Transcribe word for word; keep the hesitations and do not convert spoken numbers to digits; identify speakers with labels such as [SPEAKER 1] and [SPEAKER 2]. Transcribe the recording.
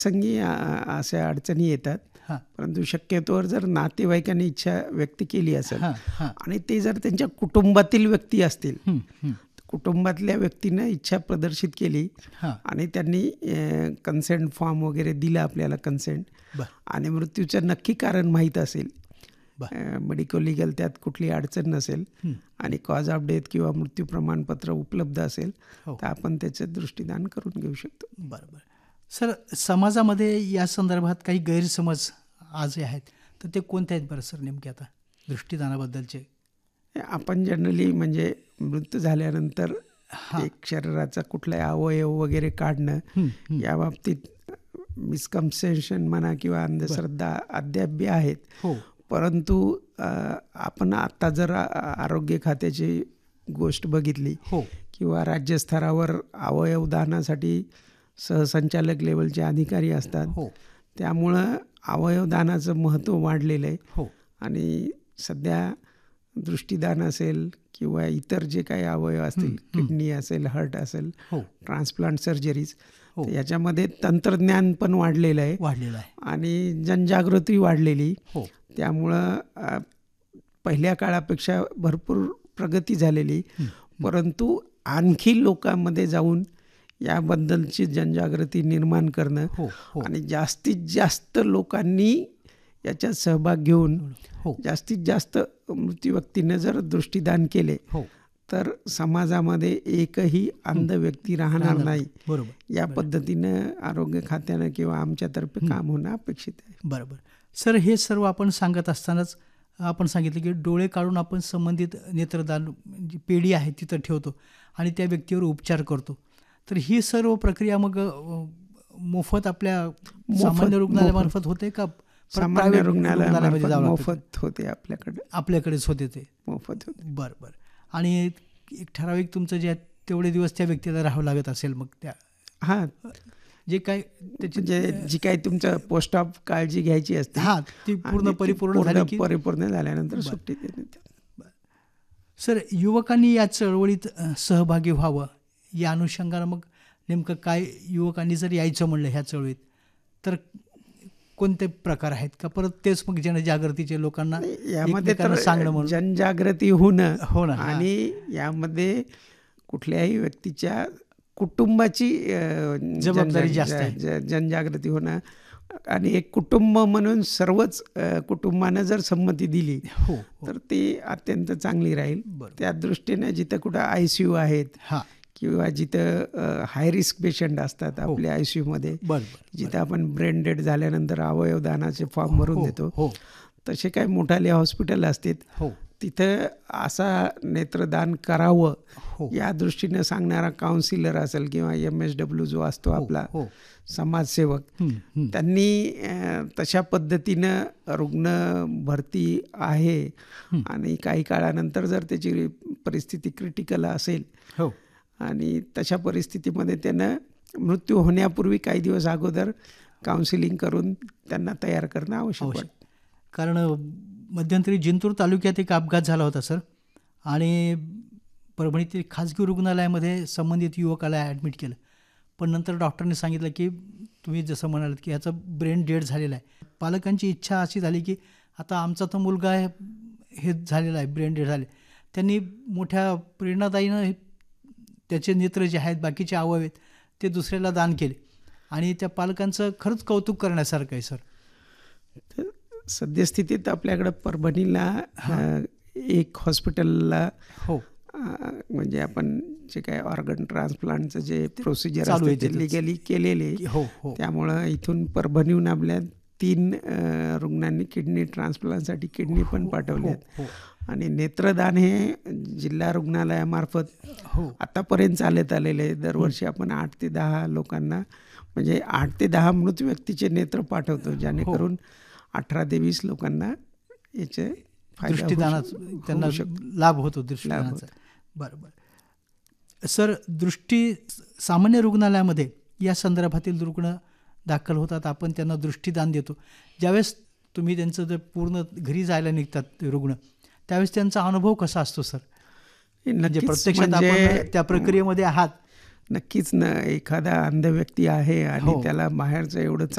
[SPEAKER 1] संगी अ, अशा अडचणी येतात.
[SPEAKER 2] हां.
[SPEAKER 1] परंतु शक्यतोवर जर नातेवाईकांनी इच्छा व्यक्त केली असेल
[SPEAKER 2] हां, हां.
[SPEAKER 1] आणि ते जर त्यांच्या कुटुंबातील व्यक्ती असतील,
[SPEAKER 2] हं, हं.
[SPEAKER 1] कुटुंबातल्या व्यक्तीनं इच्छा प्रदर्शित केली
[SPEAKER 2] हां.
[SPEAKER 1] आणि त्यांनी कन्सेंट फॉर्म वगैरे दिला आपल्याला कन्सेंट
[SPEAKER 2] बर
[SPEAKER 1] आणि मृत्यूचं नक्की कारण माहीत असेल,
[SPEAKER 2] बर
[SPEAKER 1] मेडिकल लिगल त्यात कुठली अडचण नसेल
[SPEAKER 2] हं.
[SPEAKER 1] आणि कॉज ऑफ डेथ किंवा मृत्यू प्रमाणपत्र उपलब्ध असेल
[SPEAKER 2] हो.
[SPEAKER 1] तर आपण त्याचं दृष्टीदान करून घेऊ शकतो.
[SPEAKER 2] बरं बरं सर, समाजामध्ये या संदर्भात काही गैरसमज आजही आहेत, तर ते कोणते आहेत बरं सर नेमके आता दृष्टीदानाबद्दलचे?
[SPEAKER 1] आपण जनरली म्हणजे मृत्यू झाल्यानंतर
[SPEAKER 2] हां.
[SPEAKER 1] एक शरीराचा कुठलाही अवयव वगैरे काढणं
[SPEAKER 2] हं, हं.
[SPEAKER 1] या बाबतीत मिसकन्सेप्शन म्हणा किंवा अंधश्रद्धा अद्याप बी आहेत.
[SPEAKER 2] हो.
[SPEAKER 1] परंतु अ, आपण आता जर आ- आरोग्य खात्याची गोष्ट बघितली
[SPEAKER 2] हो.
[SPEAKER 1] किंवा राज्यस्तरावर अवयवदानासाठी सहसंचालक लेवलचे अधिकारी असतात,
[SPEAKER 2] हो.
[SPEAKER 1] त्यामुळं अवयवदानाचं महत्त्व वाढलेलं आहे.
[SPEAKER 2] हो.
[SPEAKER 1] आणि सध्या दृष्टीदान असेल किंवा इतर जे काही अवयव असतील, किडनी असेल, हार्ट असेल,
[SPEAKER 2] हो.
[SPEAKER 1] ट्रान्सप्लांट सर्जरीज,
[SPEAKER 2] हो.
[SPEAKER 1] तर याच्यामध्ये तंत्रज्ञान पण वाढलेलं आहे
[SPEAKER 2] वाढलेलं आहे
[SPEAKER 1] आणि जनजागृती वाढलेली.
[SPEAKER 2] हो.
[SPEAKER 1] त्यामुळं अ, पहिल्या काळापेक्षा भरपूर प्रगती झालेली. परंतु आणखी लोकांमध्ये जाऊन याबद्दलची जनजागृती निर्माण करणं
[SPEAKER 2] हो. हो.
[SPEAKER 1] आणि जास्तीत जास्त लोकांनी याच्यात सहभाग घेऊन
[SPEAKER 2] हो.
[SPEAKER 1] जास्तीत जास्त मृत्यू व्यक्तीनं जर दृष्टीदान केले
[SPEAKER 2] हो.
[SPEAKER 1] तर समाजामध्ये एकही अंध व्यक्ती राहणार नाही.
[SPEAKER 2] बरोबर.
[SPEAKER 1] या पद्धतीनं आरोग्य खात्यानं किंवा आमच्यातर्फे काम होणं अपेक्षित आहे.
[SPEAKER 2] बरोबर सर, हे सर्व आपण सांगत असतानाच आपण सांगितलं की डोळे काढून आपण संबंधित नेत्रदान जी पेढी आहे तिथं ठेवतो आणि त्या व्यक्तीवर उपचार करतो. तर ही सर्व प्रक्रिया मग अ, मोफत आपल्या सामान्य रुग्णालयामार्फत होते का
[SPEAKER 1] सामान्य
[SPEAKER 2] प्रायव्हेट
[SPEAKER 1] रुग्णालयामार्फत
[SPEAKER 2] जावं लागतं?
[SPEAKER 1] मोफत होते आपल्याकडे,
[SPEAKER 2] आपल्याकडेच होते ते
[SPEAKER 1] मोफत होते.
[SPEAKER 2] बरं बरं. आणि एक ठराविक तुमचं जे तेवढे दिवस त्या व्यक्तीला राहावं लागत असेल, मग त्या
[SPEAKER 1] हां,
[SPEAKER 2] जे काय त्याची
[SPEAKER 1] म्हणजे जी काही तुमचं पोस्ट ऑफ काळजी घ्यायची असते
[SPEAKER 2] हां ती पूर्ण
[SPEAKER 1] आणि ती
[SPEAKER 2] परिपूर्ण
[SPEAKER 1] पूर्ण
[SPEAKER 2] झाली की
[SPEAKER 1] परिपूर्ण झाल्यानंतर सुट्टी देण्यात.
[SPEAKER 2] सर, युवकांनी या चळवळीत अ, सहभागी व्हावं या अनुषंगानं मग नेमकं काय, युवकांनी जर यायचं म्हणलं ह्या चळवळीत तर कोणते प्रकार आहेत का? परत तेच मग जनजागृतीचे लोकांना
[SPEAKER 1] यामध्ये
[SPEAKER 2] एकमेकांना
[SPEAKER 1] तर
[SPEAKER 2] सांगणं म्हणून
[SPEAKER 1] जनजागृती होणं
[SPEAKER 2] हो ना.
[SPEAKER 1] आणि यामध्ये कुठल्याही व्यक्तीच्या कुटुंबाची अ,
[SPEAKER 2] जबाबदारी
[SPEAKER 1] जनजा-
[SPEAKER 2] जास्त आहे.
[SPEAKER 1] ज- जनजागृती होणं आणि एक कुटुंब म्हणून सर्वच अ, कुटुंबानं जर संमती दिली
[SPEAKER 2] हो हो.
[SPEAKER 1] तर ती अत्यंत चांगली राहील.
[SPEAKER 2] बरं.
[SPEAKER 1] त्या दृष्टीने जिथं कुठं आय सी यू आहेत
[SPEAKER 2] हां.
[SPEAKER 1] किंवा जिथं हाय रिस्क पेशंट असतात आपल्या आय सी यूमध्ये,
[SPEAKER 2] बरं बरं.
[SPEAKER 1] जिथं आपण ब्रेन डेड झाल्यानंतर अवयवदानाचे फॉर्म भरून
[SPEAKER 2] हो
[SPEAKER 1] देतो,
[SPEAKER 2] हो
[SPEAKER 1] तसे काही मोठाले हॉस्पिटल असतात,
[SPEAKER 2] हो
[SPEAKER 1] तिथं असा नेत्रदान करावं
[SPEAKER 2] हो
[SPEAKER 1] या दृष्टीनं सांगणारा काउन्सिलर असेल किंवा एम एस डब्ल्यू जो असतो आपला
[SPEAKER 2] हो.
[SPEAKER 1] समाजसेवक,
[SPEAKER 2] हं, हं.
[SPEAKER 1] त्यांनी अ, तशा पद्धतीनं रुग्ण भरती आहे आणि काही काळानंतर जर त्याची परिस्थिती क्रिटिकल असेल
[SPEAKER 2] हो
[SPEAKER 1] आणि तशा परिस्थितीमध्ये त्यानं मृत्यू होण्यापूर्वी काही दिवस अगोदर काउन्सिलिंग करून त्यांना तयार करणं आवश्यक
[SPEAKER 2] आवश्यक.
[SPEAKER 1] वाटतं.
[SPEAKER 2] कारण अ, मध्यंतरी जिंतूर तालुक्यात एक अपघात झाला होता सर, आणि परभणीतील खाजगी रुग्णालयामध्ये संबंधित युवकाला ॲडमिट केलं, पण नंतर डॉक्टरने सांगितलं की तुम्ही जसं म्हणालात की ह्याचा ब्रेन डेड झालेला आहे. पालकांची इच्छा अशी झाली की आता आमचा तो मुलगा आहे हे झालेला आहे, ब्रेन डेड झाले. त्यांनी मोठ्या प्रेरणादायीनं हे- त्याचे नेत्र जे आहेत, बाकीचे अवयव आहेत, ते दुसऱ्याला दान केले आणि त्या पालकांचं खरंच कौतुक करण्यासारखं आहे सर.
[SPEAKER 1] तर सद्यस्थितीत आपल्याकडं परभणीला अ, एक हॉस्पिटलला
[SPEAKER 2] हो
[SPEAKER 1] अ, म्हणजे आपण जे काय ऑर्गन ट्रान्सप्लांटचं जे प्रोसिजर
[SPEAKER 2] चालू आहे
[SPEAKER 1] असते ते
[SPEAKER 2] तिथंच.
[SPEAKER 1] लिगली केलेले,
[SPEAKER 2] हो हो
[SPEAKER 1] त्यामुळं इथून परभणीहून आपल्या तीन अ, रुग्णांनी किडनी ट्रान्सप्लांटसाठी किडनी पण पाठवली आहेत.
[SPEAKER 2] हो
[SPEAKER 1] आणि नेत्रदान हे जिल्हा रुग्णालयामार्फत
[SPEAKER 2] हो
[SPEAKER 1] आतापर्यंत चालत आलेले आहे. दरवर्षी आपण आठ ते दहा लोकांना म्हणजे आठ ते दहा मृत व्यक्तीचे नेत्र पाठवतो, जेणेकरून अठरा ते वीस लोकांना याचे फायदा होऊ
[SPEAKER 2] दृष्टीदानाचा
[SPEAKER 1] शक-
[SPEAKER 2] त्यांना
[SPEAKER 1] होऊ शकतो.
[SPEAKER 2] लाभ होतो दृष्टीदानाचा. बरं बरं सर, दृष्टी सामान्य रुग्णालयामध्ये या संदर्भातील रुग्ण दाखल होतात, आपण त्यांना दृष्टीदान देतो. ज्यावेळेस तुम्ही त्यांचं जर पूर्ण घरी जायला निघतात ते रुग्ण, त्यावेळेस त्यांचा अनुभव कसा असतो सर?
[SPEAKER 1] हे
[SPEAKER 2] म्हणजे
[SPEAKER 1] नक्कीच
[SPEAKER 2] प्रत्यक्षात
[SPEAKER 1] म्हणजे
[SPEAKER 2] आपण त्या प्रक्रियेमध्ये आहात
[SPEAKER 1] नक्कीच ना, एखादा अंध व्यक्ती आहे आणि
[SPEAKER 2] हो.
[SPEAKER 1] त्याला बाहेरचं एवढं